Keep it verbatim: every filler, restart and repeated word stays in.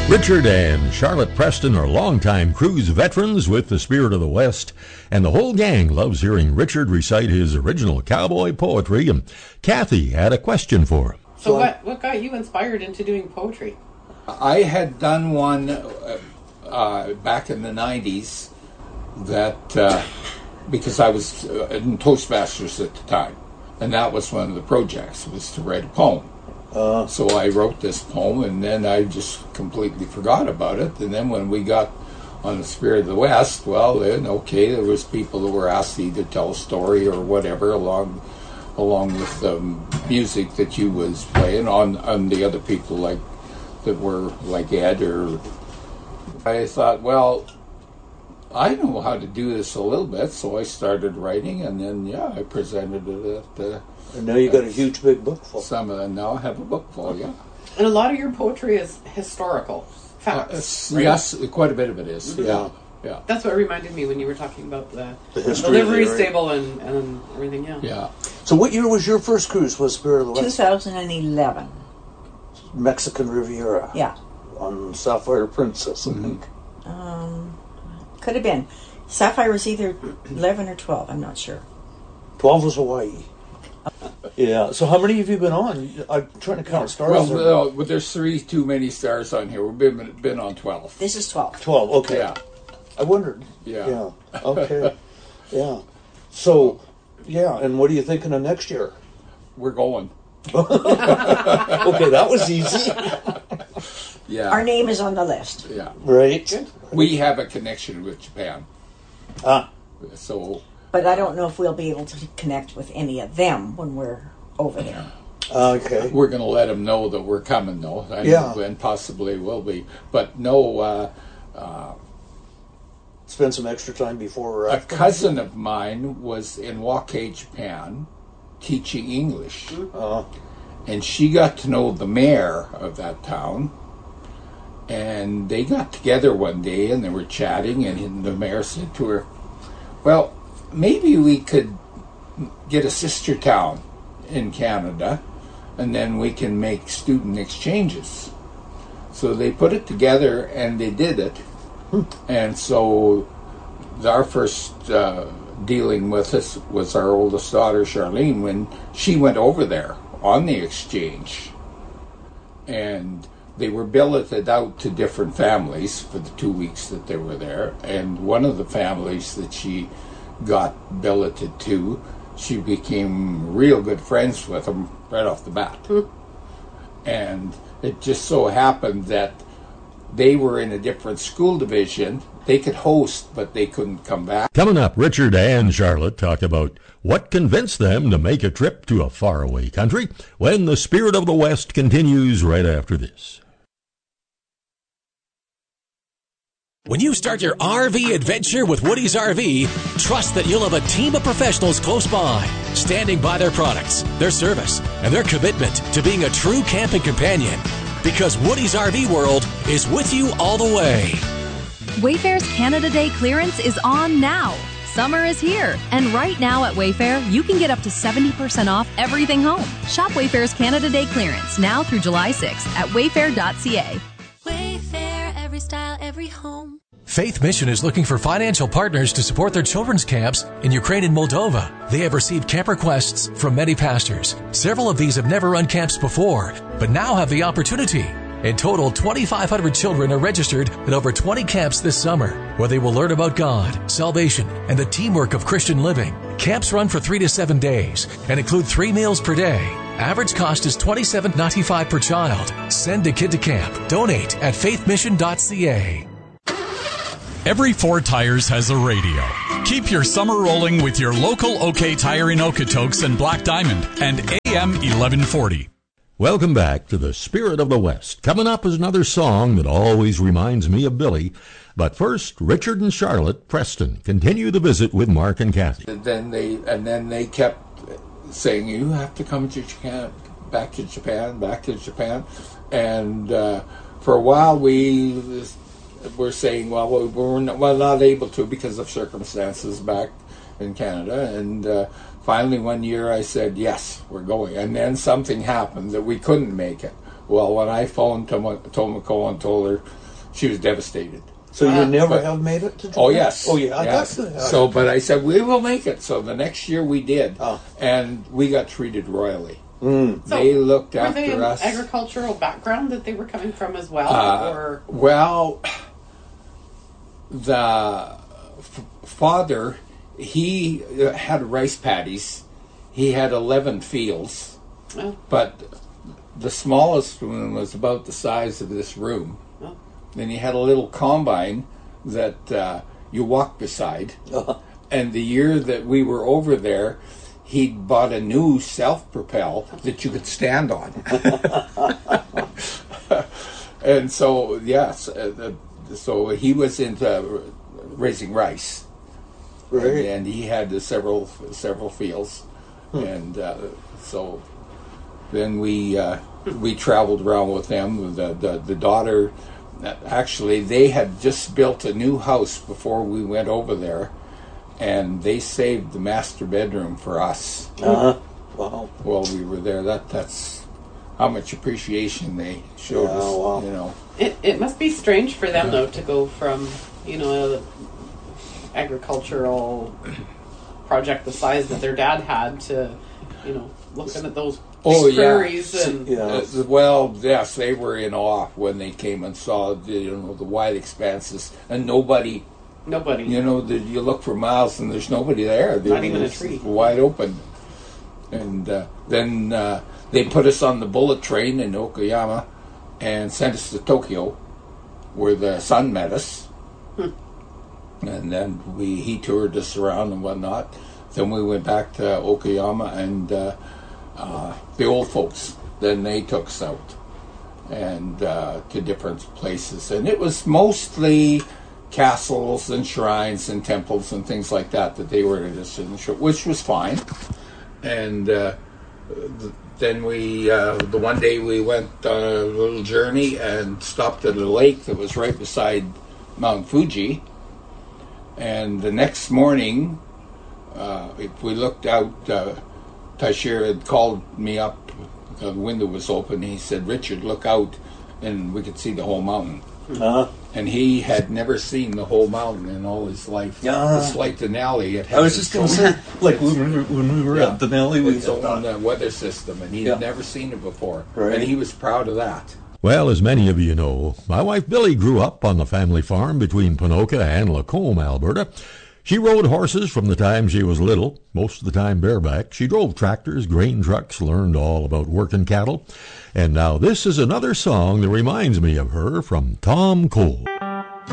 Richard and Charlotte Preston are longtime cruise veterans with the Spirit of the West, and the whole gang loves hearing Richard recite his original cowboy poetry, and Kathy had a question for him. So what, what got you inspired into doing poetry? I had done one uh, uh, back in the nineties that, uh, because I was uh, in Toastmasters at the time, and that was one of the projects, was to write a poem. Uh, so I wrote this poem, and then I just completely forgot about it. And then when we got on the Spirit of the West, well, then, okay, there was people that were asked to either tell a story or whatever along along with the um, music that you was playing on, on the other people like that were like Ed. Or I thought, well, I know how to do this a little bit, so I started writing, and then, yeah, I presented it at the... And now you got a huge big book full. Some of them now have a book full, yeah. And a lot of your poetry is historical facts, uh, right? Yes, quite a bit of it is, Mm-hmm. yeah. Yeah. That's what reminded me when you were talking about the, The the history of livery the area. stable and, and everything, yeah. Yeah. So what year was your first cruise with Spirit of the two West? thousand eleven. Mexican Riviera. Yeah. On Sapphire Princess, I Mm-hmm. think. Um, could have been. Sapphire was either eleven or twelve, I'm not sure. twelve was Hawaii. Yeah. So how many have you been on? I'm trying to count stars. Well, there. well, but there's three too many stars on here. We've been been on twelve. This is twelve. twelve, okay. Yeah. I wondered. Yeah. Yeah. Okay. Yeah. So, yeah, and what are you thinking of next year? We're going. Okay, that was easy. Yeah. Our name is on the list. Yeah. Right. We have a connection with Japan. Ah. So. But I don't know if we'll be able to connect with any of them when we're over there. Okay. We're going to let them know that we're coming, though. And, Yeah. and possibly will be. But no, uh, uh, Spend some extra time before or a after. cousin of mine was in Waukee, Japan, teaching English. Uh, And she got to know the mayor of that town. And they got together one day and they were chatting, and the mayor said to her, well, maybe we could get a sister town in Canada, and then we can make student exchanges. So they put it together and they did it. And so our first uh, dealing with us was our oldest daughter, Charlene, when she went over there on the exchange. And they were billeted out to different families for the two weeks that they were there. And one of the families that she got billeted to, she became real good friends with them right off the bat. Mm. And it just so happened that they were in a different school division. They could host, but they couldn't come back. Coming up, Richard and Charlotte talk about what convinced them to make a trip to a faraway country when the Spirit of the West continues right after this. When you start your R V adventure with Woody's R V, trust that you'll have a team of professionals close by, standing by their products, their service, and their commitment to being a true camping companion. Because Woody's R V World is with you all the way. Wayfair's Canada Day clearance is on now. Summer is here, and right now at Wayfair, you can get up to seventy percent off everything home. Shop Wayfair's Canada Day clearance now through July sixth at wayfair dot c a. Wayfair, every style, every home. Faith Mission is looking for financial partners to support their children's camps in Ukraine and Moldova. They have received camp requests from many pastors. Several of these have never run camps before, but now have the opportunity. In total, twenty-five hundred children are registered at over twenty camps this summer, where they will learn about God, salvation, and the teamwork of Christian living. Camps run for three to seven days and include three meals per day. Average cost is twenty-seven dollars and ninety-five cents per child. Send a kid to camp. Donate at faith mission dot c a. Every Ford Tires has a radio. Keep your summer rolling with your local OK Tire in Okotoks and Black Diamond and A M eleven forty. Welcome back to the Spirit of the West. Coming up is another song that always reminds me of Billy. But first, Richard and Charlotte Preston continue the visit with Mark and Kathy. And then they and then they kept saying, you have to come to Japan, back to Japan, back to Japan. And uh, for a while we were saying, well, we were not, well, not able to because of circumstances back in Canada. And uh, finally one year I said, yes, we're going. And then something happened that we couldn't make it. Well, when I phoned Tomoko and told her, she was devastated. So you Uh, never but- have made it to Japan? Oh, yes. Oh, yeah. I Yes. got to. So, but I said, we will make it. So the next year we did. Oh. And we got treated royally. Mm. So They looked were after they an us. agricultural background that they were coming from as well? Uh, or Well, the f- father, he uh, had rice paddies. He had eleven fields, oh, but the smallest one was about the size of this room. oh. Then he had a little combine that uh, you walk beside. Uh-huh. And the year that we were over there, he bought a new self-propel that you could stand on. And so, yes, uh, uh, so he was into raising rice. Right. And, and he had uh, several several fields. And uh, so then we uh, we traveled around with them. The, the, the daughter, actually, they had just built a new house before we went over there. And they saved the master bedroom for us. Uh-huh. Wow. While we were there. That that's how much appreciation they showed Yeah, us. wow. You know. It it must be strange for them though to go from, you know, a agricultural project the size that their dad had to, you know, looking at those Oh, yeah. prairies and Yeah. Uh, well, yes, they were in awe when they came and saw the, you know, the wide expanses, and nobody, nobody. you know, the, you look for miles and there's nobody there. Not They- even a it's tree. wide open. And uh, then uh, they put us on the bullet train in Okayama and sent us to Tokyo, where the sun met us. Hmm. And then we he toured us around and whatnot. Then we went back to Okayama and uh, uh, the old folks. Then they took us out and uh, to different places, and it was mostly castles and shrines and temples and things like that that they were interested in, which was fine. And uh, th- then we, uh, the one day we went on a little journey and stopped at a lake that was right beside Mount Fuji. And the next morning, uh, if we looked out, uh, Tashir had called me up. The window was open. He said, "Richard, look out," and we could see the whole mountain. Uh-huh. And he had never seen the whole mountain in all his life. Yeah. It's like Denali. It I was has just its going to own- say, like when we were, when we were Yeah. at Denali, we its own uh, weather system, and he Yeah. had never seen it before. Right. And he was proud of that. Well, as many of you know, my wife Billy grew up on the family farm between Ponoka and Lacombe, Alberta. She rode horses from the time she was little, most of the time bareback. She drove tractors, grain trucks, learned all about working cattle. And now this is another song that reminds me of her from Tom Cole.